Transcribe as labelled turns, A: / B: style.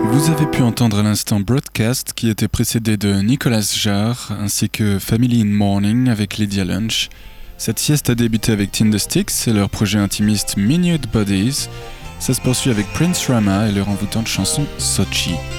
A: Vous avez pu entendre à l'instant Broadcast qui était précédé de Nicolas Jarre ainsi que Family in Mourning avec Lydia Lunch. Cette sieste a débuté avec Tindersticks et leur projet intimiste Minute Bodies. Ça se poursuit avec Prince Rama et leur envoûtante chanson Sochi.